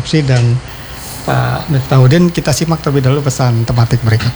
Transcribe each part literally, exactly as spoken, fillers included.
Oksi dan Pak Miftahudin. Kita simak terlebih dahulu pesan tematik berikut.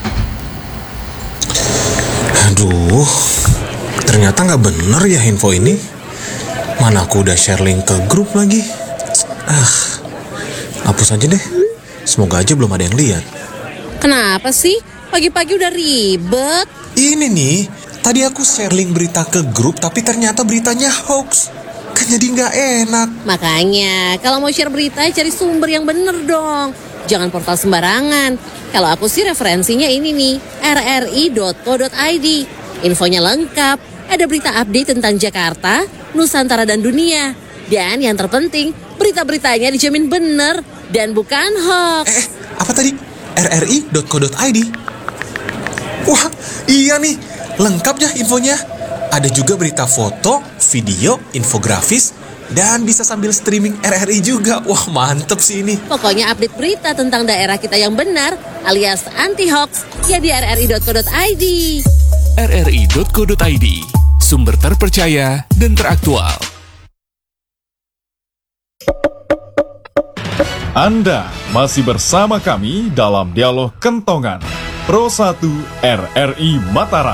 Aduh, ternyata nggak bener ya info ini. Mana aku udah share link ke grup lagi. Ah, hapus aja deh. Semoga aja belum ada yang lihat. Kenapa sih? Pagi-pagi udah ribet. Ini nih, tadi aku share link berita ke grup, tapi ternyata beritanya hoax. Kan jadi nggak enak. Makanya, kalau mau share berita, cari sumber yang bener dong. Jangan portal sembarangan. Kalau aku sih referensinya ini nih, r r i dot co dot i d. Infonya lengkap, ada berita update tentang Jakarta, Nusantara dan dunia. Dan yang terpenting, berita-beritanya dijamin bener dan bukan hoax. Eh, apa tadi? r r i dot co dot i d. Wah, iya nih, lengkap ya infonya. Ada juga berita foto, video, infografis, dan bisa sambil streaming R R I juga. Wah, mantep sih ini. Pokoknya update berita tentang daerah kita yang benar, alias anti-hoax, ya di r r i dot co dot i d. r r i dot co dot i d, sumber terpercaya dan teraktual. Anda masih bersama kami dalam Dialog Kentongan Pro satu R R I Mataram.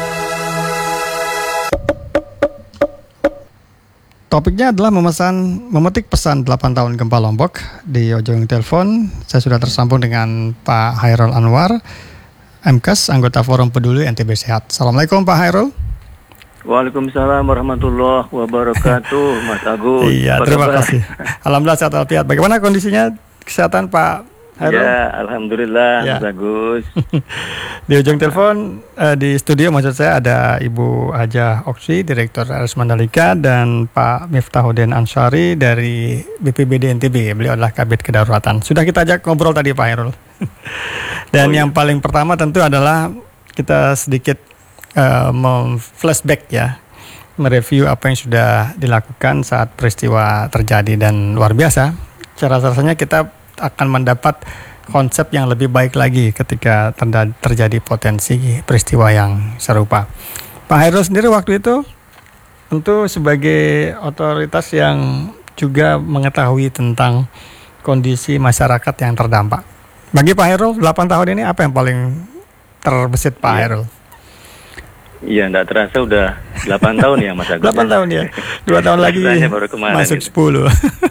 Topiknya adalah memesan, memetik pesan delapan tahun gempa Lombok. Di ujung telepon, saya sudah tersambung dengan Pak Hairul Anwar, M K E S, anggota Forum Peduli N T B Sehat. Assalamualaikum Pak Hairul. Waalaikumsalam warahmatullahi wabarakatuh, Mas Agus. Iya, terima kasih. Alhamdulillah sehat walafiat. Bagaimana kondisinya kesehatan Pak Hairul? Ya, alhamdulillah, ya. Mas Agus. Di ujung telepon eh, di studio maksud saya ada Ibu Hajah Oksi, Direktur R S Mandalika, dan Pak Miftahudin Ansari dari B P B D N T B. Beliau adalah Kabid Kedaruratan. Sudah kita ajak ngobrol tadi Pak Hairul. Dan oh, yang iya. paling pertama tentu adalah kita sedikit uh, flashback ya, mereview apa yang sudah dilakukan saat peristiwa terjadi, dan luar biasa. Cara rasanya kita akan mendapat konsep yang lebih baik lagi ketika terjadi potensi peristiwa yang serupa. Pak Hairul sendiri waktu itu tentu sebagai otoritas yang juga mengetahui tentang kondisi masyarakat yang terdampak. Bagi Pak Hairul, delapan tahun ini apa yang paling terbesit Pak Hairul? Iya, enggak terasa udah delapan tahun ya Mas Agus. delapan tahun ya. Dua tahun lagi masuk gitu. sepuluh.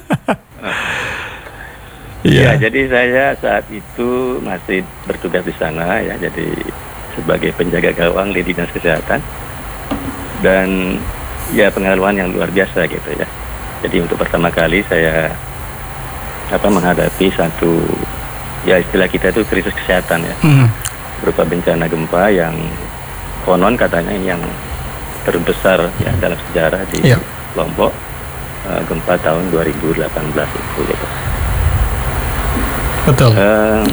Iya, ya, jadi saya saat itu masih bertugas di sana ya, jadi sebagai penjaga gawang di Dinas Kesehatan. Dan ya pengalaman yang luar biasa gitu ya. Jadi untuk pertama kali saya apa menghadapi satu, ya istilah kita itu krisis kesehatan ya, hmm. berupa bencana gempa yang konon katanya ini yang terbesar ya dalam sejarah di yeah. Lombok, uh, gempa tahun dua ribu delapan belas itu gitu. Betul. Uh,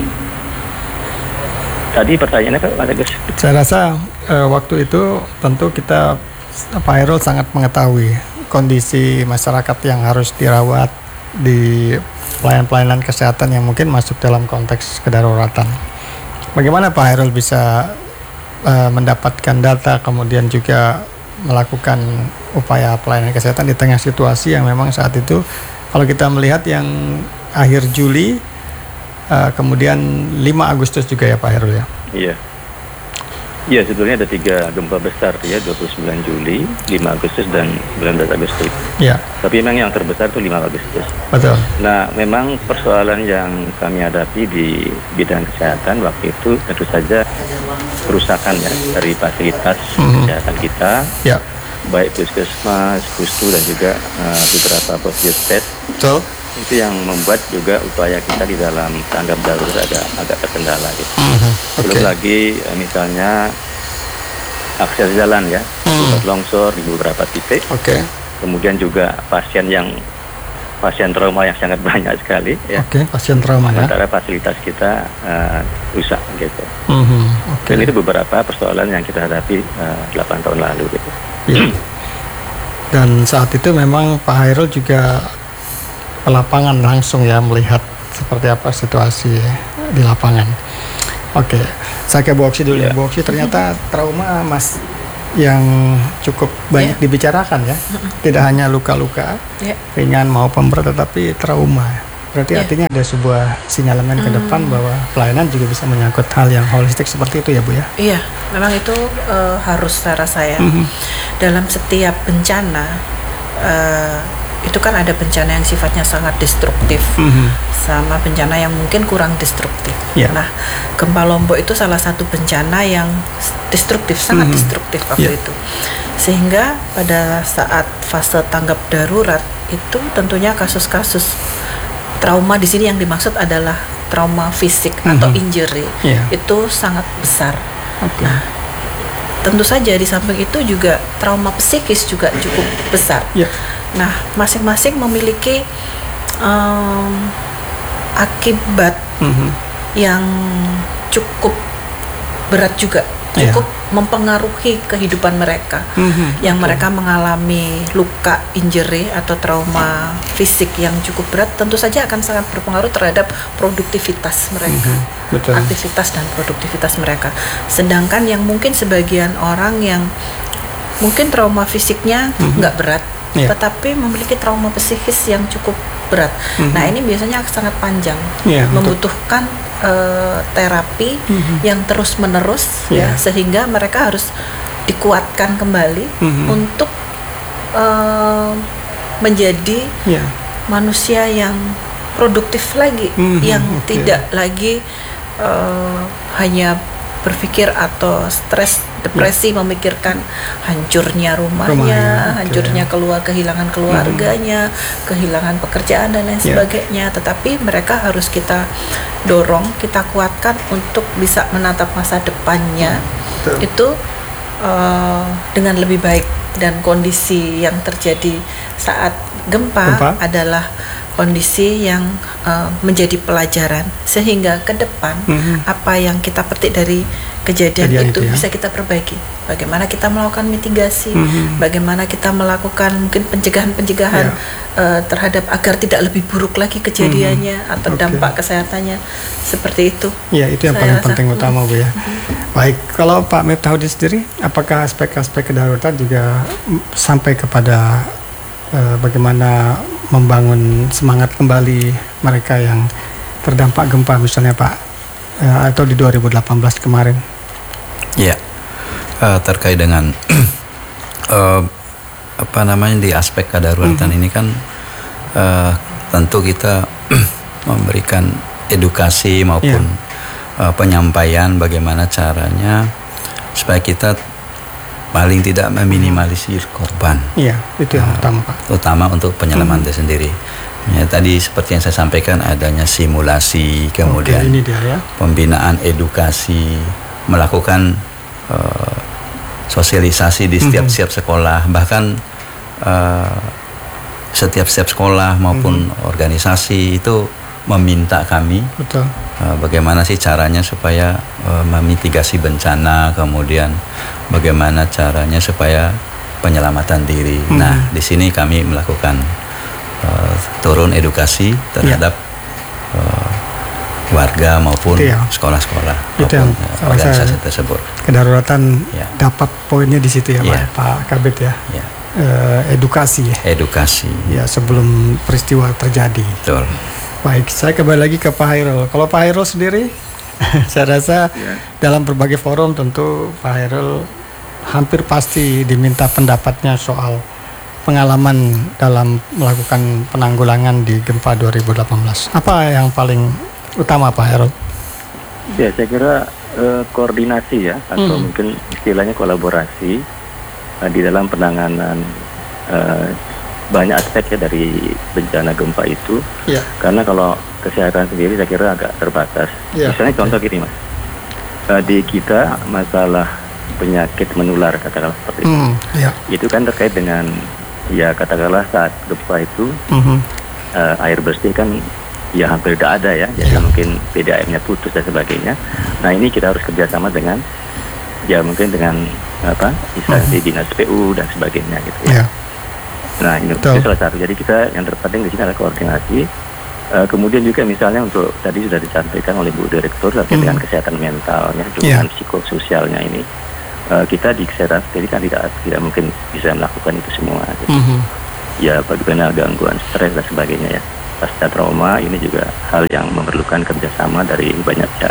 tadi pertanyaannya Pak Agus. Saya rasa uh, waktu itu tentu kita Pak Hairul sangat mengetahui kondisi masyarakat yang harus dirawat di pelayanan-pelayanan kesehatan yang mungkin masuk dalam konteks kedaruratan. Bagaimana Pak Hairul bisa uh, mendapatkan data, kemudian juga melakukan upaya pelayanan kesehatan di tengah situasi yang memang saat itu, kalau kita melihat yang akhir Juli, uh, kemudian lima Agustus juga ya Pak Hairul ya? Iya. Iya, sebetulnya ada tiga gempa besar ya, dua puluh sembilan Juli, lima Agustus, dan sembilan belas Agustus. Iya. Tapi memang yang terbesar itu lima Agustus. Betul. Nah, memang persoalan yang kami hadapi di bidang kesehatan waktu itu tentu saja kerusakan ya dari fasilitas mm-hmm. kesehatan kita. Iya. Baik puskesmas, pustu, dan juga uh, beberapa puskesmas. Betul. Itu yang membuat juga upaya kita di dalam tanggap darurat agak agak terkendala gitu. Uh-huh. Okay. Belum lagi misalnya akses jalan ya, uh-huh. longsor di beberapa titik. Oke. Okay. Kemudian juga pasien yang pasien trauma yang sangat banyak sekali ya. Oke, okay, pasien trauma ya. Sementara fasilitas kita uh, rusak gitu. Uh-huh. Okay. Dan itu beberapa persoalan yang kita hadapi uh, delapan tahun lalu gitu. Yeah. Dan saat itu memang Pak Hairul juga ke lapangan langsung ya, melihat seperti apa situasi di lapangan. Oke, saya ke Bu Oksi dulu ya. Bu Oksi, ternyata trauma Mas yang cukup banyak yeah. dibicarakan ya. Tidak hanya luka-luka yeah. ringan maupun berat, tetapi trauma. Berarti Ya. artinya ada sebuah sinyalemen ke depan bahwa pelayanan juga bisa menyangkut hal yang holistik seperti itu ya Bu ya. Iya, memang itu uh, harus saya rasa ya. Mhm. Dalam setiap bencana uh, itu kan ada bencana yang sifatnya sangat destruktif, Mhm. sama bencana yang mungkin kurang destruktif. Ya. Nah, gempa Lombok itu salah satu bencana yang destruktif, sangat Mhm. destruktif waktu Ya. itu. Sehingga pada saat fase tanggap darurat itu tentunya kasus-kasus trauma di sini yang dimaksud adalah trauma fisik atau Mhm. injury Ya. itu sangat besar. Oke. Nah, tentu saja di samping itu juga trauma psikis juga cukup besar. Ya. Nah, masing-masing memiliki um, akibat Mhm. yang cukup berat juga, Iya. cukup mempengaruhi kehidupan mereka. Mhm. Yang Oke. mereka mengalami luka, injury atau trauma fisik yang cukup berat, tentu saja akan sangat berpengaruh terhadap produktivitas mereka, Mhm. Betul. aktivitas dan produktivitas mereka. Sedangkan yang mungkin sebagian orang yang mungkin trauma fisiknya Mhm. nggak berat, Iya. tetapi memiliki trauma psikis yang cukup berat. Mhm. Nah, ini biasanya sangat panjang, Iya, betul. membutuhkan eh, terapi Mhm. yang terus menerus Iya. ya, sehingga mereka harus dikuatkan kembali Mhm. untuk eh, menjadi Ya. manusia yang produktif lagi, Mhm, yang oke. tidak lagi eh, hanya berpikir atau stres, depresi, memikirkan hancurnya rumahnya, Rumahnya, oke. hancurnya keluar, kehilangan keluarganya, kehilangan pekerjaan dan lain Ya. sebagainya. Tetapi mereka harus kita dorong, kita kuatkan untuk bisa menatap masa depannya Betul. itu eh, dengan lebih baik, dan kondisi yang terjadi saat gempa, Gempa. adalah kondisi yang uh, menjadi pelajaran, sehingga ke depan Mhm. apa yang kita petik dari kejadian, Kejadian itu itu ya. bisa kita perbaiki. Bagaimana kita melakukan mitigasi, Mhm. bagaimana kita melakukan mungkin pencegahan-pencegahan Ya. uh, terhadap agar tidak lebih buruk lagi kejadiannya atau Oke. dampak kesehatannya seperti itu. Ya, itu yang Saya paling rasa. penting utama Bu ya. Baik, kalau Pak Miftahudin sendiri, apakah aspek-aspek kedaruratan juga mm, sampai kepada eh, bagaimana membangun semangat kembali mereka yang terdampak gempa misalnya Pak, eh, atau di dua ribu delapan belas kemarin? Ya, eh, terkait dengan eh, apa namanya di aspek kedaruratan ini kan eh, tentu kita memberikan edukasi maupun eh, penyampaian bagaimana caranya supaya kita paling tidak meminimalisir korban. Iya, itu yang utama Pak. Terutama untuk penyelaman itu sendiri. Ya, tadi seperti yang saya sampaikan adanya simulasi, kemudian Oke, ini dia ya. pembinaan edukasi, melakukan uh, sosialisasi di setiap-setiap sekolah, bahkan uh, setiap-setiap sekolah maupun organisasi itu meminta kami Betul. uh, bagaimana sih caranya supaya uh, memitigasi bencana, kemudian bagaimana caranya supaya penyelamatan diri. Mhm. Nah, di sini kami melakukan uh, turun edukasi terhadap uh, warga maupun Itu ya. sekolah-sekolah Itu maupun yang uh, salah organisasi saya- tersebut. Kedaruratan Ya. dapat poinnya di situ ya Pak, Ya. Pak Kabit ya. Ya, Eh, edukasi ya. edukasi. Ya, sebelum peristiwa terjadi. Betul. Baik, saya kembali lagi ke Pak Hairul. Kalau Pak Hairul sendiri, saya rasa dalam berbagai forum tentu Pak Hairul hampir pasti diminta pendapatnya soal pengalaman dalam melakukan penanggulangan di gempa dua ribu delapan belas. Apa yang paling utama Pak Hairul? Ya, saya kira eh, koordinasi ya, atau Hmm. mungkin istilahnya kolaborasi eh, di dalam penanganan eh, banyak aspek ya dari bencana gempa itu. Iya. Karena kalau kesehatan sendiri saya kira agak terbatas. Iya. Misalnya contoh gini Mas, Eh, di kita masalah penyakit menular katakanlah seperti itu, Hmm, iya. itu kan terkait dengan ya katakanlah saat gempa itu Mhm. eh, air bersih kan ya hampir tidak ada ya, jadi Iya. mungkin P D A M-nya putus dan sebagainya. Nah, ini kita harus kerjasama dengan ya mungkin dengan apa instansi dinas P U dan sebagainya gitu ya. Iya. Nah, ini Betul. itu salah satu. Jadi kita yang terpenting di sini adalah koordinasi. Eh, kemudian juga misalnya untuk tadi sudah disampaikan oleh Bu Direktur terkait Hmm. dengan kesehatan mentalnya, Iya. dukungan psikososialnya ini. Eh, kita di kesehatan sendiri kan tidak tidak mungkin bisa melakukan itu semua. Gitu. Mhm. Ya bagaimana gangguan stres dan sebagainya ya. pasca trauma ini juga hal yang memerlukan kerjasama dari banyak pihak.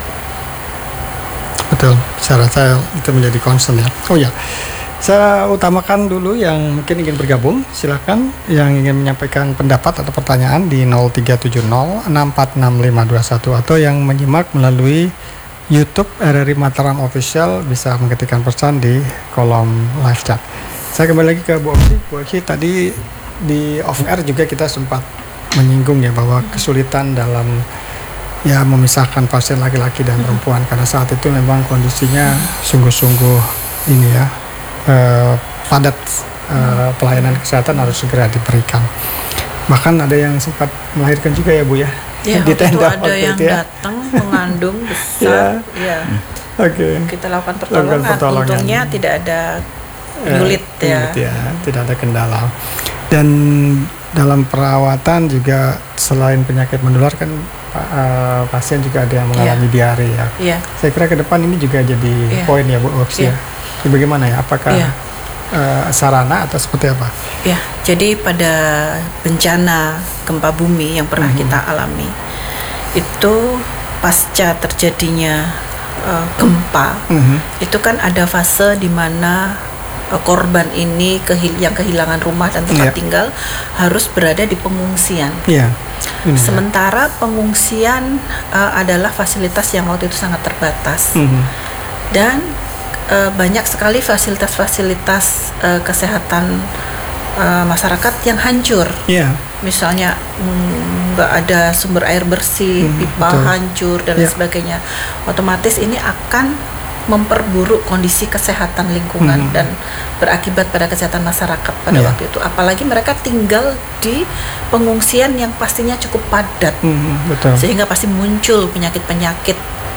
Betul, saya rasa itu menjadi concern ya. Oh ya, saya utamakan dulu yang mungkin ingin bergabung, silakan yang ingin menyampaikan pendapat atau pertanyaan di nol tiga tujuh nol enam empat enam lima dua satu atau yang menyimak melalui YouTube R R I Mataram Official bisa mengetikkan pesan di kolom live chat. Saya kembali lagi ke Bu Oksi. Bu Oksi, tadi di off air juga kita sempat menyinggung ya bahwa kesulitan dalam ya memisahkan pasien laki-laki dan perempuan karena saat itu memang kondisinya sungguh-sungguh ini ya eh, padat, eh, pelayanan kesehatan harus segera diberikan. Bahkan ada yang sempat melahirkan juga ya Bu ya. Ya, di tenda ada yang ya. datang mengandung besar, ya. Oke. Okay. Kita lakukan pertolongan. pertolongan. Untungnya tidak ada unit eh, ya. ya, tidak ada kendala. Dan dalam perawatan juga selain penyakit menular kan uh, pasien juga ada yang mengalami yeah. diare ya. Yeah. Saya kira ke depan ini juga jadi yeah. poin ya Bu Oksi yeah. ya. Jadi bagaimana ya? Apakah yeah. uh, sarana atau seperti apa? Ya, yeah. jadi pada bencana gempa bumi yang pernah mm-hmm. kita alami itu pasca terjadinya uh, gempa mm-hmm. itu kan ada fase di mana korban ini kehil- yang kehilangan rumah dan tempat yeah. tinggal harus berada di pengungsian. Yeah. Mm-hmm. Sementara pengungsian uh, adalah fasilitas yang waktu itu sangat terbatas mm-hmm. dan uh, banyak sekali fasilitas-fasilitas uh, kesehatan uh, masyarakat yang hancur. Yeah. Misalnya nggak mm, ada sumber air bersih, mm, pipa betul. hancur dan lain yeah. sebagainya. Otomatis ini akan memperburuk kondisi kesehatan lingkungan hmm. dan berakibat pada kesehatan masyarakat pada yeah. waktu itu. Apalagi mereka tinggal di pengungsian yang pastinya cukup padat, hmm, betul. Sehingga pasti muncul penyakit-penyakit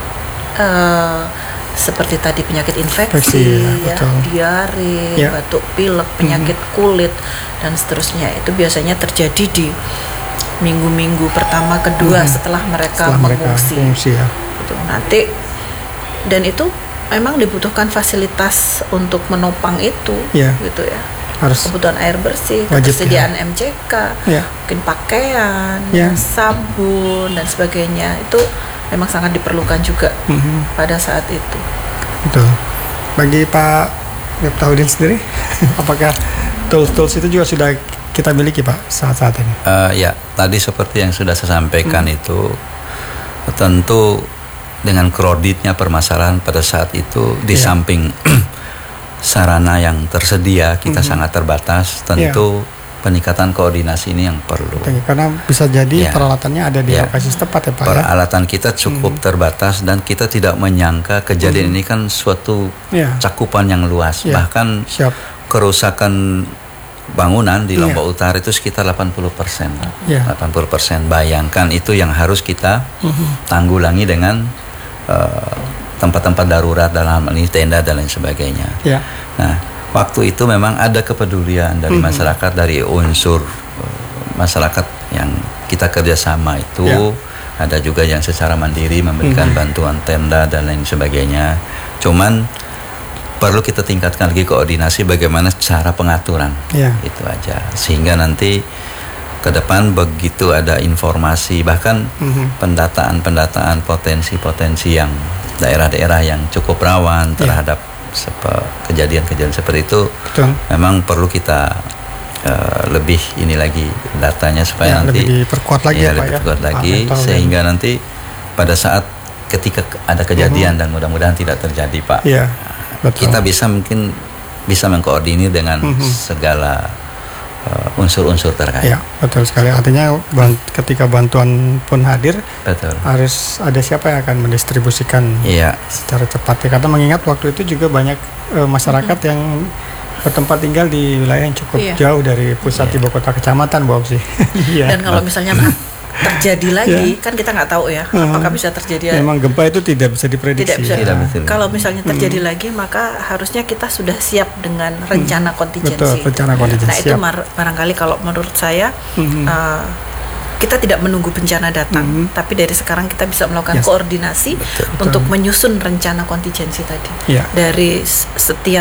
uh, seperti tadi penyakit infeksi, ya, ya diare, yeah. batuk pilek, penyakit hmm. kulit dan seterusnya. Itu biasanya terjadi di minggu-minggu pertama, kedua hmm. setelah mereka setelah mengungsi. Mereka mengungsi ya. Gitu. Nanti dan itu memang dibutuhkan fasilitas untuk menopang itu, yeah. gitu ya. Harus kebutuhan air bersih, ketersediaan ya. M C K, yeah. mungkin pakaian, yeah. sabun dan sebagainya itu memang sangat diperlukan juga mm-hmm. pada saat itu. Betul. Bagi Pak Miftahudin sendiri, apakah tools-tools itu juga sudah kita miliki Pak saat-saat ini? Uh, ya, tadi seperti yang sudah saya sampaikan hmm. itu tentu dengan kreditnya permasalahan pada saat itu di yeah. samping sarana yang tersedia kita mm-hmm. sangat terbatas, tentu yeah. peningkatan koordinasi ini yang perlu. Karena bisa jadi yeah. peralatannya ada di yeah. lokasi tepat ya Pak. Peralatan ya? kita cukup mm-hmm. terbatas dan kita tidak menyangka kejadian mm-hmm. ini kan suatu yeah. cakupan yang luas, yeah. bahkan Siap. kerusakan bangunan di Lombok yeah. Utara itu sekitar delapan puluh persen. Yeah. delapan puluh persen. Bayangkan itu yang harus kita mm-hmm. tanggulangi dengan Uh, tempat-tempat darurat dalam hal ini tenda dan lain sebagainya. Yeah. Nah, waktu itu memang ada kepedulian dari mm-hmm. masyarakat, dari unsur uh, masyarakat yang kita kerjasama itu. Yeah. Ada juga yang secara mandiri memberikan mm-hmm. bantuan tenda dan lain sebagainya. Cuman perlu kita tingkatkan lagi koordinasi bagaimana cara pengaturan. Yeah. Itu aja. Sehingga nanti ke depan begitu ada informasi bahkan mm-hmm. pendataan-pendataan potensi-potensi yang daerah-daerah yang cukup rawan terhadap yeah. sepe, kejadian-kejadian seperti itu. Betul. Memang perlu kita uh, lebih ini lagi datanya supaya ya, nanti lebih diperkuat lagi ya, ya, lebih perkuat ya? lagi ah, sehingga nanti pada saat ketika ada kejadian mm-hmm. dan mudah-mudahan tidak terjadi Pak. Yeah, betul. Kita bisa mungkin bisa mengkoordinir dengan mm-hmm. segala Uh, unsur-unsur terkait. Ya, betul sekali. Artinya bant- ketika bantuan pun hadir, betul. harus ada siapa yang akan mendistribusikan ya. secara cepat. Ya, karena mengingat waktu itu juga banyak uh, masyarakat mm-hmm. yang bertempat tinggal di wilayah yang cukup iya. jauh dari pusat iya. ibu kota kecamatan, Bu Oksi. Dan kalau misalnya terjadi lagi, yeah. kan kita nggak tahu ya, uh-huh. apakah bisa terjadi. Memang gempa itu tidak bisa diprediksi. Tidak bisa. Ya. Tidak bisa. Kalau misalnya terjadi hmm. lagi, maka harusnya kita sudah siap dengan rencana kontingensi. Betul, rencana kontingensi. Nah itu mar- barangkali kalau menurut saya hmm. uh, kita tidak menunggu bencana datang, hmm. tapi dari sekarang kita bisa melakukan yes. koordinasi betul, betul. untuk menyusun rencana kontingensi tadi. Yeah. Dari setiap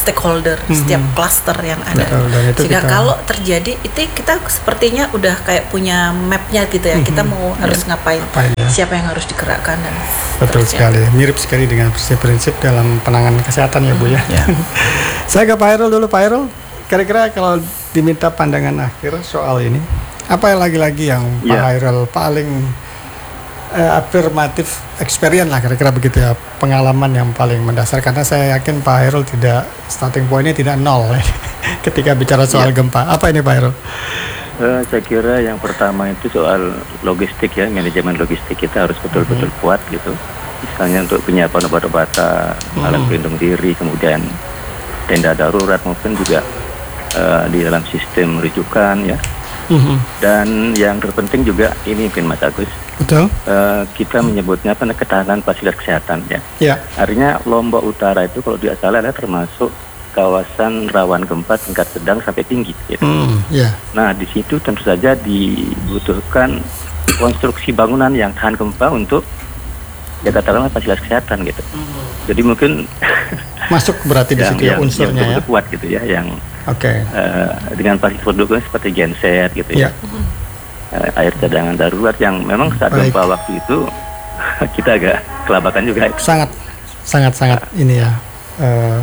stakeholder, mm-hmm. setiap klaster yang ada. Betul, sehingga kita... kalau terjadi itu kita sepertinya udah kayak punya mapnya gitu ya, mm-hmm. kita mau harus yeah. ngapain, ngapain ya. siapa yang harus digerakkan dan betul terusnya. Sekali, mirip sekali dengan prinsip-prinsip dalam penanganan kesehatan ya Bu ya. Yeah. Saya ke Pak Hairul dulu, Pak Hairul, kira-kira kalau diminta pandangan akhir soal ini, apa yang lagi-lagi yang Pak yeah. Hairul paling Uh, afirmatif experience lah kira-kira begitu ya, pengalaman yang paling mendasar, karena saya yakin Pak Hairul tidak starting pointnya tidak nol ketika bicara soal ya. gempa. Apa ini Pak Hairul? Uh, saya kira yang pertama itu soal logistik ya, manajemen logistik kita harus betul-betul hmm. kuat gitu. Misalnya untuk penyiapan obat-obatan, hmm. alat pelindung diri, kemudian tenda darurat maupun juga uh, di dalam sistem rujukan ya. Mm-hmm. Dan yang terpenting juga ini mungkin Mas Agus, betul. Uh, kita menyebutnya apa, ketahanan fasilitas kesehatan ya. Yeah. Artinya Lombok Utara itu kalau tidak salah adalah termasuk kawasan rawan gempa tingkat sedang sampai tinggi. Gitu. Mm, yeah. Nah di situ tentu saja dibutuhkan konstruksi bangunan yang tahan gempa untuk ya katakanlah fasilitas kesehatan gitu. Mm. Jadi mungkin masuk berarti di situ ya unsurnya yang ya. kuat gitu ya, yang Oke. Okay. Uh, dengan fasilitas pendukung seperti genset gitu ya, yeah. uh, air cadangan darurat yang memang saat Baik. gempa waktu itu kita agak kelabakan juga. Sangat, sangat, sangat uh, ini ya uh,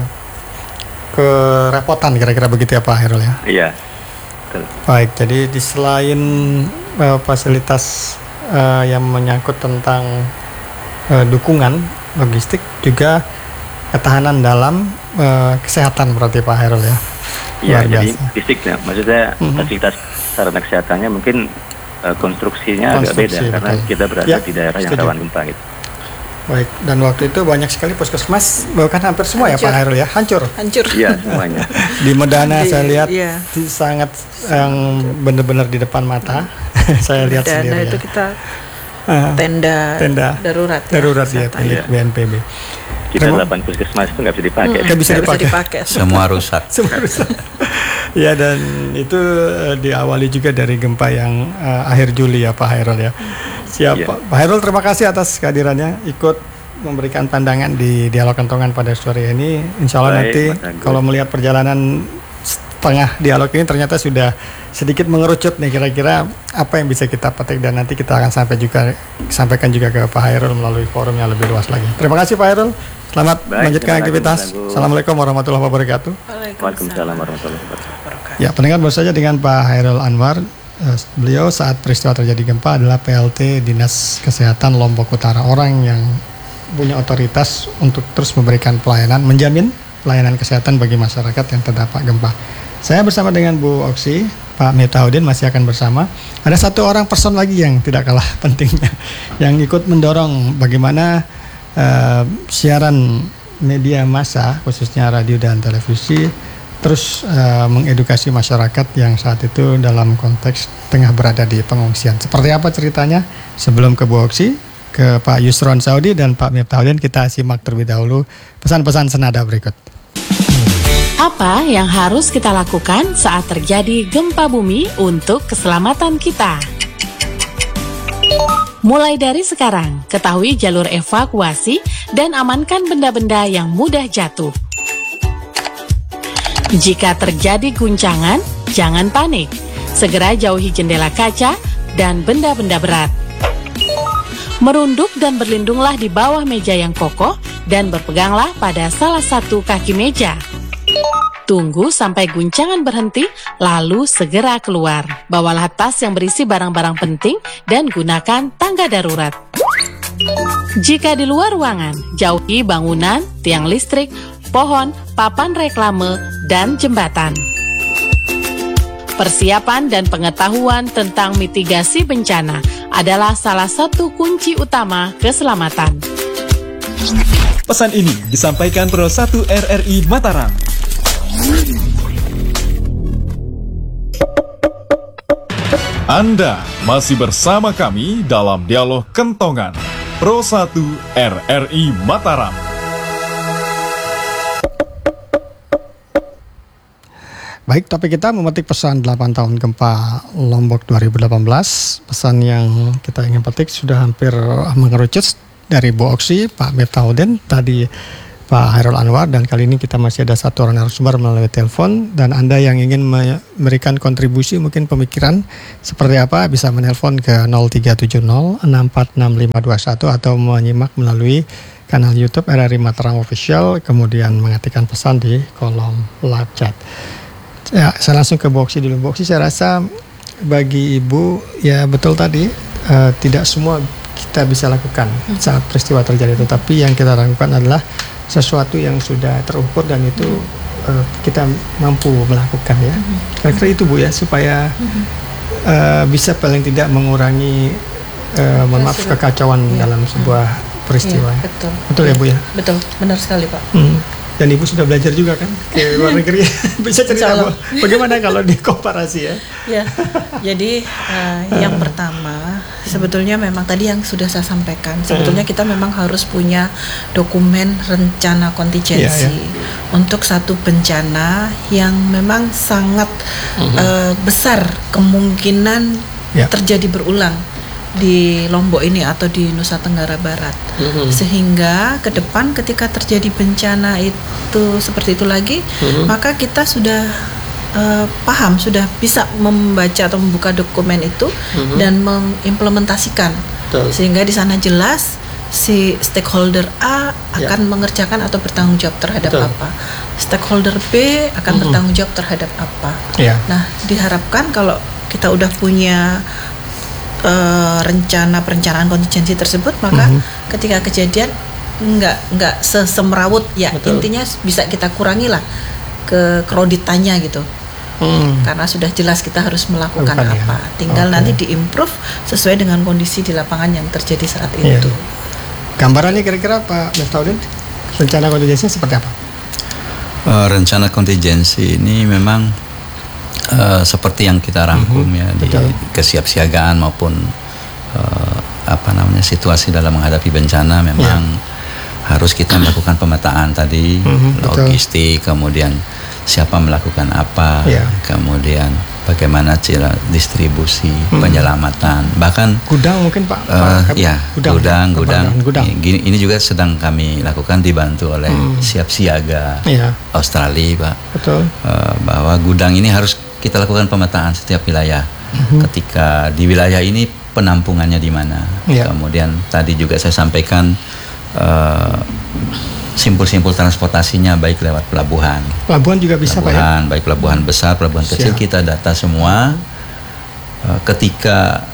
kerepotan kira-kira begitu ya Pak Hairul ya. Iya. Betul. Baik, jadi di selain uh, fasilitas uh, yang menyangkut tentang uh, dukungan logistik, juga ketahanan dalam uh, kesehatan berarti Pak Hairul ya. Iya, jadi fisiknya, maksud saya mm-hmm. fasilitas sarana kesehatannya mungkin uh, konstruksinya Konstruksi, agak beda betul. Karena kita berada ya, di daerah yang rawan gempa gitu. Baik, dan waktu itu banyak sekali puskesmas, bahkan hampir semua hancur. ya Pak Hairul ya, hancur. Hancur. Iya semuanya. Di Medana di, saya lihat iya. di, sangat yang benar-benar di depan mata. saya lihat Medana sendiri. Itu ya. kita tenda, tenda darurat. Ya, darurat ya, milik B N P B. Kita delapan puskesmas itu nggak bisa dipakai. Nggak bisa dipakai. dipakai. Semua rusak. Semua rusak. Ya, dan itu uh, diawali juga dari gempa yang uh, akhir Juli ya Pak Hairul ya. Siap yeah. Pak Hairul, terima kasih atas kehadirannya, ikut memberikan pandangan di Dialog Kentongan pada sore ini. Insya Allah Baik, nanti kalau melihat perjalanan setengah dialog ini ternyata sudah sedikit mengerucut nih, kira-kira apa yang bisa kita petik, dan nanti kita akan sampai juga sampaikan juga ke Pak Hairul melalui forum yang lebih luas lagi. Terima kasih Pak Hairul. Selamat Baik, melanjutkan aktivitas. Assalamualaikum warahmatullahi wabarakatuh. Waalaikumsalam warahmatullahi wabarakatuh. Ya, pendengar baru saja dengan Pak Hairul Anwar. Beliau saat peristiwa terjadi gempa adalah P L T Dinas Kesehatan Lombok Utara, orang yang punya otoritas untuk terus memberikan pelayanan, menjamin pelayanan kesehatan bagi masyarakat yang terdampak gempa. Saya bersama dengan Bu Oksi, Pak Miftahudin masih akan bersama. Ada satu orang person lagi yang tidak kalah pentingnya, yang ikut mendorong bagaimana uh, siaran media massa, khususnya radio dan televisi, terus uh, mengedukasi masyarakat yang saat itu dalam konteks tengah berada di pengungsian. Seperti apa ceritanya? Sebelum ke Bu Oksi, ke Pak Yusron Saudi dan Pak Miftahudin, kita simak terlebih dahulu pesan-pesan senada berikut. Apa yang harus kita lakukan saat terjadi gempa bumi untuk keselamatan kita? Mulai dari sekarang, ketahui jalur evakuasi dan amankan benda-benda yang mudah jatuh. Jika terjadi guncangan, jangan panik. Segera jauhi jendela kaca dan benda-benda berat. Merunduk dan berlindunglah di bawah meja yang kokoh dan berpeganglah pada salah satu kaki meja. Tunggu sampai guncangan berhenti, lalu segera keluar. Bawalah tas yang berisi barang-barang penting dan gunakan tangga darurat. Jika di luar ruangan, jauhi bangunan, tiang listrik, pohon, papan reklame, dan jembatan. Persiapan dan pengetahuan tentang mitigasi bencana adalah salah satu kunci utama keselamatan. Pesan ini disampaikan Pro satu R R I Mataram. Anda masih bersama kami dalam Dialog Kentongan Pro satu R R I Mataram. Baik, topik kita memetik pesan delapan tahun gempa Lombok dua ribu delapan belas. Pesan yang kita ingin petik sudah hampir mengerucut dari Bu Oksi, Pak Miftahudin. Tadi Pak Hairul Anwar, dan kali ini kita masih ada satu orang narasumber melalui telepon, dan Anda yang ingin memberikan kontribusi mungkin pemikiran seperti apa bisa menelpon ke nol tiga tujuh nol enam empat enam lima dua satu atau menyimak melalui kanal YouTube R R I Mataram Official, kemudian mengetikkan pesan di kolom live chat. Ya, saya langsung ke Boksi dulu. Boksi, saya rasa bagi Ibu ya betul tadi, uh, tidak semua kita bisa lakukan saat peristiwa terjadi, tetapi yang kita lakukan adalah sesuatu yang sudah terukur dan itu uh, kita mampu melakukan ya. Kira-kira itu Bu ya, supaya uh, bisa paling tidak mengurangi uh, mohon maaf kekacauan ya. dalam sebuah peristiwa. Ya, betul. Betul ya Bu ya? Betul, benar sekali Pak. Hmm. Dan Ibu sudah belajar juga kan ke luar negeri. Bisa cerita Bu, bagaimana kalau dikomparasi ya? Ya, jadi uh, yang pertama sebetulnya memang tadi yang sudah saya sampaikan, sebetulnya kita memang harus punya dokumen rencana kontingensi ya, ya. untuk satu bencana yang memang sangat uh-huh. uh, besar kemungkinan ya. terjadi berulang di Lombok ini atau di Nusa Tenggara Barat, mm-hmm. sehingga ke depan ketika terjadi bencana itu seperti itu lagi, mm-hmm. maka kita sudah uh, paham, sudah bisa membaca atau membuka dokumen itu mm-hmm. dan mengimplementasikan, Betul. sehingga di sana jelas si stakeholder A akan yeah. mengerjakan atau bertanggung jawab terhadap Betul. apa, stakeholder B akan mm-hmm. bertanggung jawab terhadap apa. Yeah. Nah, diharapkan kalau kita udah punya Uh, rencana perencanaan kontingensi tersebut, maka mm-hmm. ketika kejadian nggak nggak sesemrawut ya. Betul. Intinya bisa kita kurangi lah ke kreditannya gitu, mm. karena sudah jelas kita harus melakukan Bukan apa ya. tinggal okay. nanti diimprove sesuai dengan kondisi di lapangan yang terjadi saat yeah. itu. Gambarannya kira-kira Pak Miftahudin, rencana kontingensi seperti apa? Uh, rencana kontingensi ini memang Uh, seperti yang kita rangkum mm-hmm. ya di Betul. kesiapsiagaan maupun uh, apa namanya situasi dalam menghadapi bencana memang yeah. harus kita melakukan pemetaan tadi, mm-hmm. logistik, Betul. kemudian siapa melakukan apa, yeah. kemudian bagaimana cara distribusi, mm-hmm. penyelamatan, bahkan gudang mungkin Pak, uh, Pak ya gudang, gudang, gudang. gudang. Ini, ini juga sedang kami lakukan dibantu oleh mm. siap siaga yeah. Australia Pak, Betul. Uh, bahwa gudang ini harus kita lakukan pemetaan setiap wilayah. Mm-hmm. Ketika di wilayah ini penampungannya di mana. Yeah. Kemudian tadi juga saya sampaikan uh, simpul-simpul transportasinya baik lewat pelabuhan. Pelabuhan juga bisa pelabuhan, Pak ya? Baik pelabuhan besar, pelabuhan Siap. kecil kita data semua. Uh, ketika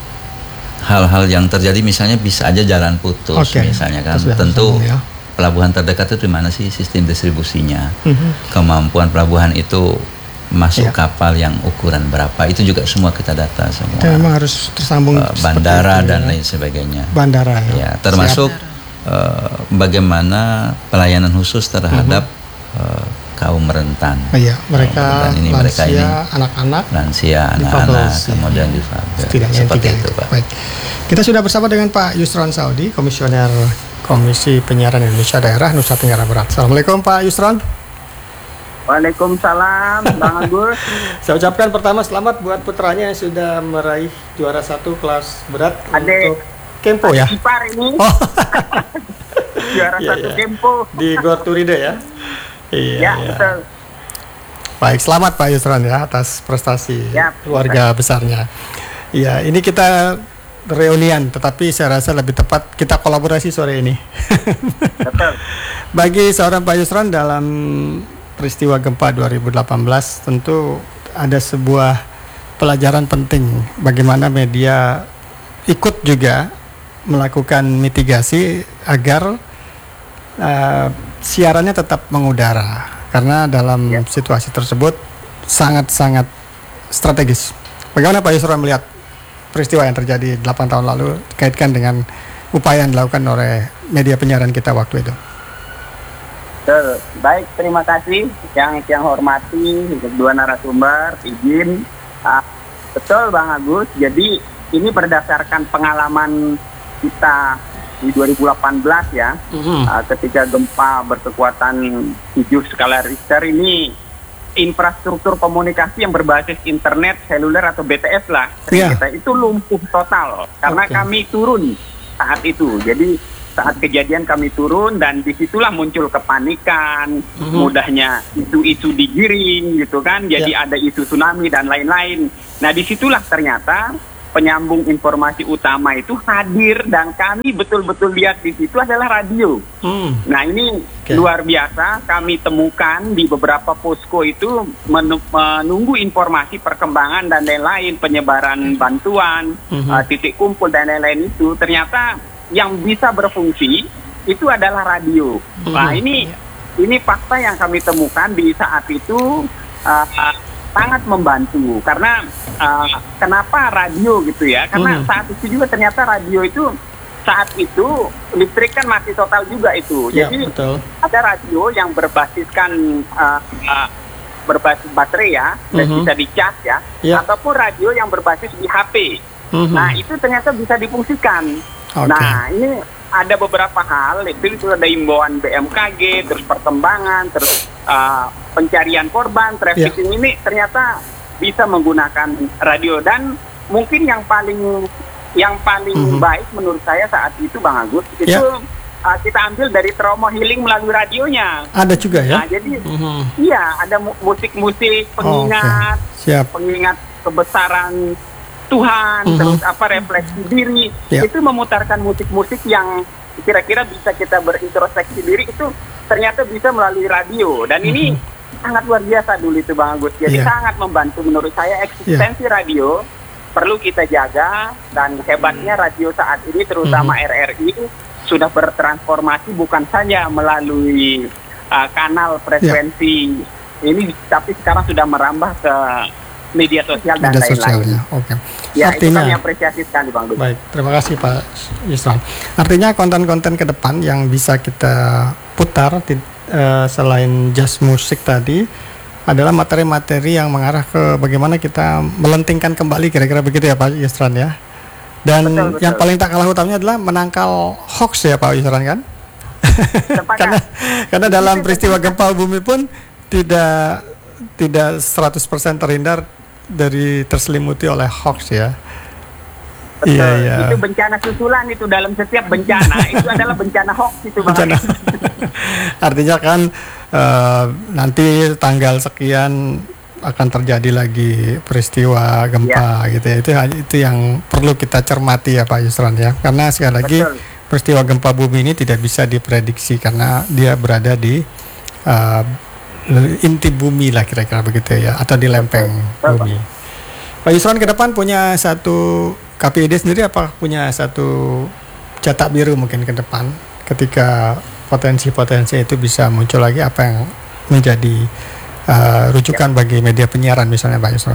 hal-hal yang terjadi misalnya bisa aja jalan putus okay. misalnya kan. Terus tentu ya. pelabuhan terdekat itu di mana sih sistem distribusinya. Mm-hmm. Kemampuan pelabuhan itu masuk ya. kapal yang ukuran berapa, itu juga semua kita data semua. Kita memang harus tersambung uh, bandara itu, dan ya. lain sebagainya. Bandara ya. ya termasuk uh, bagaimana pelayanan khusus terhadap mm-hmm. uh, kaum rentan. Oh, iya, mereka dan ini lansia, mereka ini anak-anak, lansia, anak-anak, kemudian ya. difabel. Seperti itu, Pak. Baik. Kita sudah bersama dengan Pak Yusron Saudi, Komisioner Komisi Penyiaran Indonesia Daerah Nusa Tenggara Barat. Assalamualaikum Pak Yusron. Waalaikumsalam, Bang Agus. Saya ucapkan pertama selamat buat putranya yang sudah meraih juara satu kelas berat Adek, untuk Kempo ya. Ipar ini. Oh. juara iya, satu iya. Kempo di Gor Turide ya. Iya. Ya, iya. betul. Baik, selamat Pak Yusron ya atas prestasi ya, keluarga besarnya. Iya, ini kita reunian, tetapi saya rasa lebih tepat kita kolaborasi sore ini. Betul. Bagi seorang Pak Yusron dalam peristiwa gempa dua ribu delapan belas tentu ada sebuah pelajaran penting bagaimana media ikut juga melakukan mitigasi agar uh, siarannya tetap mengudara, karena dalam ya. situasi tersebut sangat-sangat strategis. Bagaimana Pak Yusron melihat peristiwa yang terjadi delapan tahun lalu dikaitkan dengan upaya yang dilakukan oleh media penyiaran kita waktu itu? Betul. Baik, terima kasih yang yang hormati kedua narasumber, izin. Uh, betul Bang Agus. Jadi ini berdasarkan pengalaman kita di dua ribu delapan belas ya, mm-hmm. uh, ketika gempa berkekuatan tujuh skala Richter ini infrastruktur komunikasi yang berbasis internet, seluler atau B T S lah, yeah. kita itu lumpuh total karena okay. kami turun saat itu. Jadi saat kejadian kami turun dan disitulah muncul kepanikan, Mhm. mudahnya isu-isu digiring gitu kan, jadi ada isu tsunami dan lain-lain. Nah disitulah ternyata penyambung informasi utama itu hadir dan kami betul-betul lihat di situ adalah radio. Hmm. Nah ini Oke. luar biasa, kami temukan di beberapa posko itu menu- menunggu informasi perkembangan dan lain-lain, penyebaran bantuan, Mhm. uh, titik kumpul dan lain-lain itu ternyata yang bisa berfungsi itu adalah radio. Mhm. Nah ini ini fakta yang kami temukan di saat itu uh, uh, sangat membantu karena uh, kenapa radio gitu ya? Karena Mhm. saat itu juga ternyata radio itu saat itu listrik kan masih total juga itu. Ya, Jadi betul. ada radio yang berbasiskan uh, uh, berbasis baterai ya, dan Mhm. bisa dicas ya, Ya. ataupun radio yang berbasis di H P. Mhm. Nah itu ternyata bisa difungsikan. Oke. Nah ini ada beberapa hal, itu, itu ada imbauan B M K G, terus perkembangan, terus uh, pencarian korban, trafficking ini ternyata bisa menggunakan radio. Dan mungkin yang paling yang paling Mhm. baik menurut saya saat itu Bang Agus itu Ya. uh, kita ambil dari trauma healing melalui radionya. Ada juga ya? Nah jadi Mhm. iya ada mu- musik-musik pengingat, Siap. pengingat kebesaran Tuhan, Mhm. terus apa refleksi diri, Ya. itu memutarkan musik-musik yang kira-kira bisa kita berintrospeksi diri itu ternyata bisa melalui radio. Dan ini sangat luar biasa dulu itu Bang Agus. Jadi Iya. sangat membantu menurut saya eksistensi radio perlu kita jaga, dan hebatnya radio saat ini terutama Mhm. R R I sudah bertransformasi bukan saja melalui uh, kanal frekuensi ini, tapi sekarang sudah merambah ke media sosial dan Media sosial lain-lain. ya. Oke. Ya, itu Artinya- kami apresiasi sekali Bang Dut. Baik, terima kasih Pak Yusran. Artinya konten-konten ke depan yang bisa kita putar di- eh, selain jazz musik tadi adalah materi-materi yang mengarah ke bagaimana kita melentingkan kembali, kira-kira begitu ya Pak Yusran ya. Dan Betul, betul. yang paling tak kalah utamanya adalah menangkal hoax ya Pak Yusran kan? karena karena dalam peristiwa gempa bumi pun tidak tidak seratus persen terhindar dari terselimuti oleh hoax ya. Betul. Iya, iya. Itu bencana susulan itu dalam setiap bencana itu adalah bencana hoax itu Bang. Bencana. Artinya kan eh, nanti tanggal sekian akan terjadi lagi peristiwa gempa gitu ya. Itu itu yang perlu kita cermati ya Pak Yusran ya. Karena sekali lagi Betul. peristiwa gempa bumi ini tidak bisa diprediksi karena dia berada di eh, inti bumi lah kira-kira begitu ya, atau di lempeng bumi. Pak Yusran ke depan punya satu K P I D sendiri, apa punya satu cetak biru mungkin ke depan ketika potensi-potensi itu bisa muncul lagi, apa yang menjadi uh, rujukan bagi media penyiaran misalnya Pak Yusran?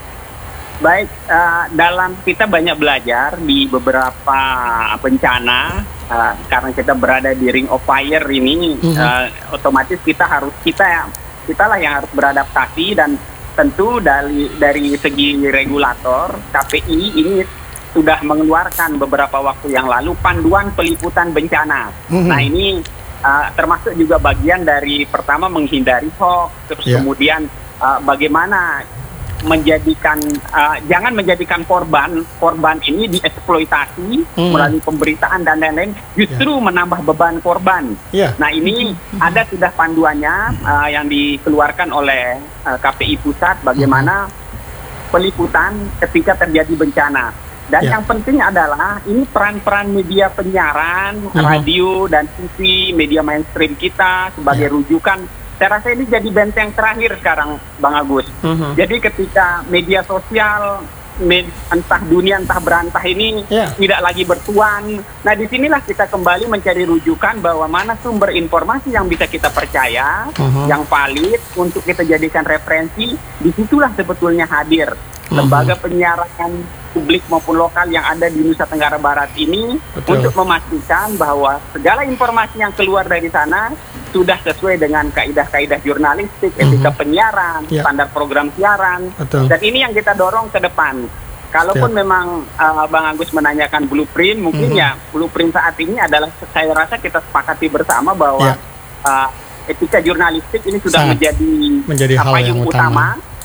Baik, uh, dalam kita banyak belajar di beberapa bencana, uh, karena kita berada di ring of fire ini, Mhm. uh, otomatis kita harus kita kita lah yang harus beradaptasi, dan tentu dari dari segi regulator K P I ini sudah mengeluarkan beberapa waktu yang lalu panduan peliputan bencana. Mhm. Nah ini uh, termasuk juga bagian dari pertama menghindari hoax, terus Ya. kemudian uh, bagaimana menjadikan uh, jangan menjadikan korban korban ini dieksploitasi Hmm. melalui pemberitaan dan lain-lain, justru menambah beban korban. Ya. Nah ini ada sudah panduannya uh, yang dikeluarkan oleh uh, K P I pusat bagaimana peliputan ketika terjadi bencana. Dan Ya. yang penting adalah ini peran-peran media penyiaran, Mhm. radio dan T V, media mainstream kita sebagai Ya. rujukan. Saya rasa ini jadi benteng terakhir sekarang, Bang Agus. Mhm. Jadi ketika media sosial, med- entah dunia entah berantah ini Ya. tidak lagi bertuan, nah disinilah kita kembali mencari rujukan bahwa mana sumber informasi yang bisa kita percaya, Mhm. yang valid untuk kita jadikan referensi. Disitulah sebetulnya hadir Mhm. lembaga penyiaran publik maupun lokal yang ada di Nusa Tenggara Barat ini, Betul. untuk memastikan bahwa segala informasi yang keluar dari sana sudah sesuai dengan kaidah-kaidah jurnalistik, etika penyiaran, Ya. standar program siaran. Betul. Dan ini yang kita dorong ke depan. Kalaupun Siap. memang uh, Bang Agus menanyakan blueprint, mungkin Mhm. ya blueprint saat ini adalah, saya rasa kita sepakati bersama bahwa Ya. uh, etika jurnalistik ini sudah Sangat menjadi, menjadi hal payung yang utama.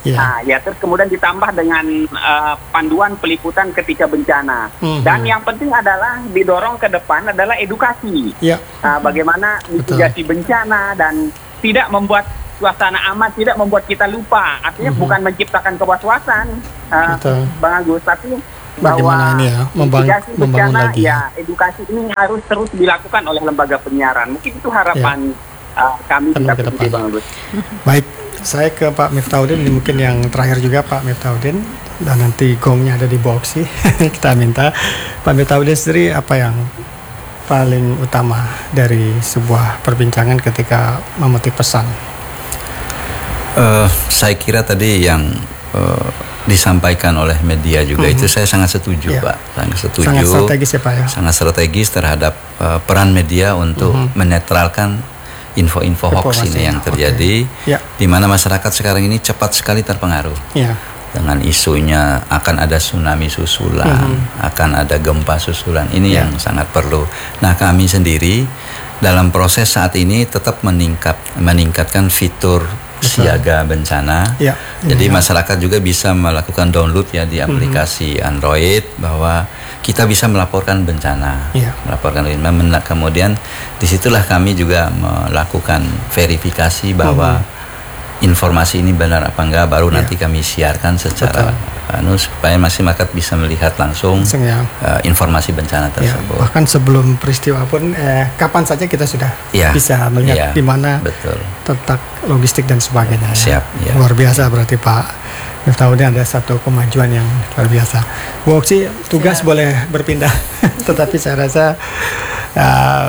Yeah. Nah, ya terus kemudian ditambah dengan uh, panduan peliputan ketika bencana. Mm-hmm. Dan yang penting adalah didorong ke depan adalah edukasi. Yeah. Uh, bagaimana mitigasi bencana dan tidak membuat suasana aman, tidak membuat kita lupa. Artinya mm-hmm. bukan menciptakan kewaswasan, uh, Bang Agus, tapi bahwa ini ya, membang- mitigasi bencana lagi. ya edukasi ini harus terus dilakukan oleh lembaga penyiaran. Mungkin itu harapan yeah. uh, kami kita ke depan, Bang Agus. Baik. Saya ke Pak Miftahudin, ini mungkin yang terakhir juga Pak Miftahudin, dan nanti gongnya ada di box sih. Kita minta Pak Miftahudin sendiri apa yang paling utama dari sebuah perbincangan ketika memetik pesan? Uh, saya kira tadi yang uh, disampaikan oleh media juga mm-hmm. itu saya sangat setuju, yeah. Pak. Sangat setuju. Sangat strategis ya Pak ya. Sangat strategis terhadap uh, peran media untuk mm-hmm. menetralkan info-info hoax ini yang terjadi, okay. yeah. di mana masyarakat sekarang ini cepat sekali terpengaruh yeah. dengan isunya akan ada tsunami susulan, mm-hmm. akan ada gempa susulan. Ini yeah. yang sangat perlu. Nah, kami sendiri dalam proses saat ini tetap meningkat meningkatkan fitur siaga bencana. Ya, jadi ya. masyarakat juga bisa melakukan download ya di aplikasi mm-hmm. Android bahwa kita bisa melaporkan bencana, ya. melaporkan bencana. Kemudian disitulah kami juga melakukan verifikasi bahwa mm-hmm. informasi ini benar apa enggak, baru ya. nanti kami siarkan secara anu supaya masyarakat bisa melihat langsung, langsung ya. uh, informasi bencana tersebut. Ya, bahkan sebelum peristiwa pun, eh, kapan saja kita sudah ya. bisa melihat ya. di mana letak logistik dan sebagainya. Siap. Ya. Luar biasa berarti Pak Miftahudin, ada satu kemajuan yang luar biasa. Bu Oksi, tugas Siap. boleh berpindah, tetapi saya rasa uh,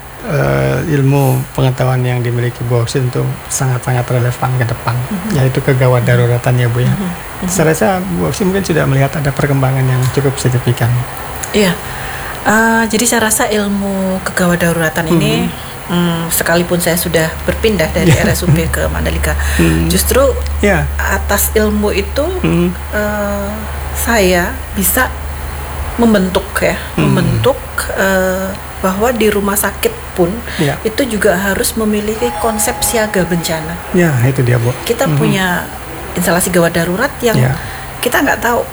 uh, ilmu pengetahuan yang dimiliki Bu Oksi untuk sangat-sangat relevan ke depan, mm-hmm. yaitu kegawat daruratan ya Bu ya. Mm-hmm. Saya rasa Bu Oksi mungkin sudah melihat ada perkembangan yang cukup signifikan. Iya, uh, jadi saya rasa ilmu kegawat daruratan mm-hmm. ini Hmm, sekalipun saya sudah berpindah dari yeah. R S U P ke Mandalika, hmm. justru yeah. atas ilmu itu hmm. uh, saya bisa membentuk ya, hmm. membentuk uh, bahwa di rumah sakit pun yeah. itu juga harus memiliki konsep siaga bencana. Ya, yeah, itu dia Bu. Kita hmm. punya instalasi gawat darurat yang yeah. kita nggak tahu.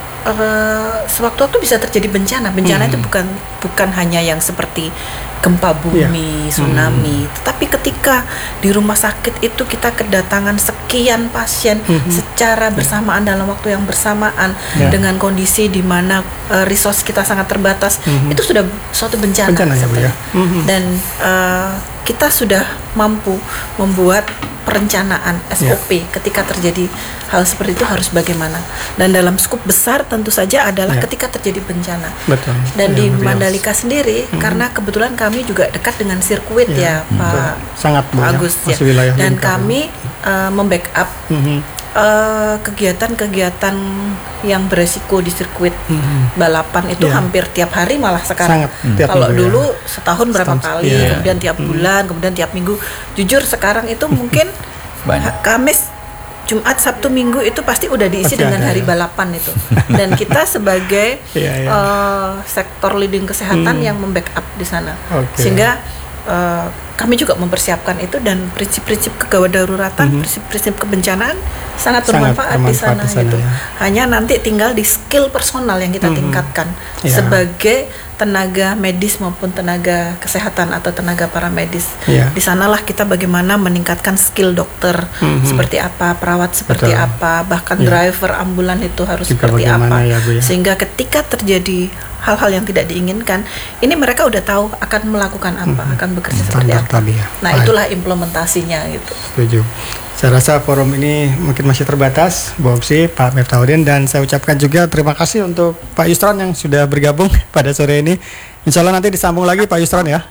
Uh, sewaktu-waktu bisa terjadi bencana. Bencana hmm. itu bukan bukan hanya yang seperti gempa bumi, yeah. tsunami, hmm. tetapi ketika di rumah sakit itu kita kedatangan sekian pasien hmm. secara bersamaan dalam waktu yang bersamaan yeah. dengan kondisi di mana uh, resource kita sangat terbatas, hmm. itu sudah suatu bencana, bencana ya, ya. Hmm. Dan uh, kita sudah mampu membuat perencanaan S O P yeah. ketika terjadi hal seperti itu harus bagaimana, dan dalam skup besar tentu saja adalah yeah. ketika terjadi bencana. Betul. Dan yeah, di Mandalika yes. sendiri mm-hmm. karena kebetulan kami juga dekat dengan sirkuit yeah. ya Pak Betul. Sangat Agus ya, dan kami uh, membackup mm-hmm. uh, kegiatan-kegiatan yang beresiko di sirkuit mm-hmm. balapan itu yeah. hampir tiap hari, malah sekarang. Sangat, kalau minggu, dulu ya. setahun berapa Setahun, kali, yeah. kemudian tiap mm-hmm. bulan, kemudian tiap minggu. Jujur sekarang itu mungkin Kamis, Jumat, Sabtu, Minggu itu pasti udah diisi pasti dengan ada, hari ya. balapan itu. Dan kita sebagai yeah, yeah. Uh, sektor leading kesehatan hmm. yang membackup di sana, okay. sehingga uh, kami juga mempersiapkan itu, dan prinsip-prinsip kegawat daruratan, mm-hmm. prinsip-prinsip kebencanaan sangat bermanfaat, sangat bermanfaat di sana, di sana gitu. Ya. Hanya nanti tinggal di skill personal yang kita mm-hmm. tingkatkan yeah. sebagai tenaga medis maupun tenaga kesehatan atau tenaga paramedis. Yeah. Di sanalah kita bagaimana meningkatkan skill dokter, mm-hmm. seperti apa, perawat seperti Betul. apa, bahkan yeah. driver ambulan itu harus juga seperti apa, ya, Bu, ya? Sehingga ketika terjadi hal-hal yang tidak diinginkan, ini mereka udah tahu akan melakukan apa, hmm. akan bekerja seperti apa. Tadi ya. Nah, Baik. itulah implementasinya gitu. Setuju. Saya rasa forum ini mungkin masih terbatas, Bu Oksi, Pak Miftahudin, dan saya ucapkan juga terima kasih untuk Pak Yusron yang sudah bergabung pada sore ini. Insya Allah nanti disambung lagi Pak Yusron ya.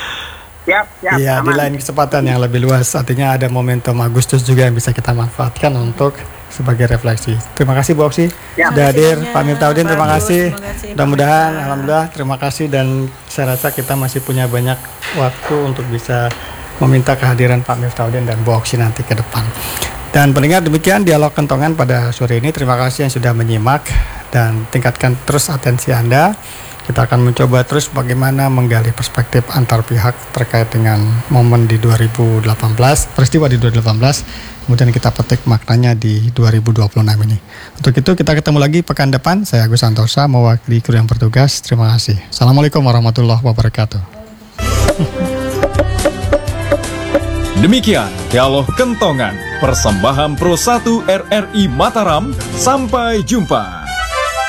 Siap, siap. Iya, di lain kesempatan yang lebih luas. Artinya ada momentum Agustus juga yang bisa kita manfaatkan untuk sebagai refleksi. Terima kasih Bu Oksi ya. sudah hadir. Pak Miftahudin, terima kasih. Mudah-mudahan, alhamdulillah, terima kasih, dan saya rasa kita masih punya banyak waktu untuk bisa meminta kehadiran Pak Miftahudin dan Bu Oksi nanti ke depan. Dan pendengar, demikian dialog kentongan pada sore ini. Terima kasih yang sudah menyimak, dan tingkatkan terus atensi Anda. Kita akan mencoba terus bagaimana menggali perspektif antar pihak terkait dengan momen di dua ribu delapan belas, peristiwa di dua ribu delapan belas kemudian kita petik maknanya di dua ribu dua puluh enam ini. Untuk itu kita ketemu lagi pekan depan. Saya Agus Santosa mewakili kru yang bertugas. Terima kasih. Assalamualaikum warahmatullahi wabarakatuh. Demikian Dialog Kentongan, persembahan Pro satu R R I Mataram. Sampai jumpa.